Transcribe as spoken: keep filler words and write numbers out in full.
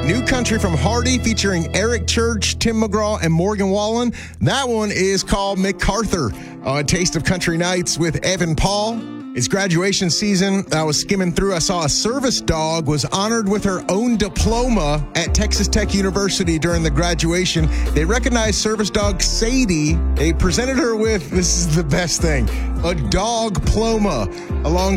New Country from Hardy featuring Eric Church, Tim McGraw, and Morgan Wallen. That one is called MacArthur. Uh, Taste of Country Nights with Evan Paul. It's graduation season. I was skimming through. I saw a service dog was honored with her own diploma at Texas Tech University during the graduation. They recognized service dog Sadie. They presented her with, this is the best thing, a dog diploma along